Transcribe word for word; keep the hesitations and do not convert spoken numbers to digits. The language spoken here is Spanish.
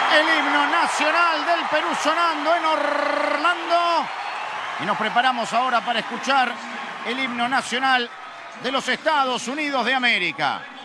El himno nacional del Perú sonando en Orlando. Y nos preparamos ahora para escuchar el himno nacional de los Estados Unidos de América.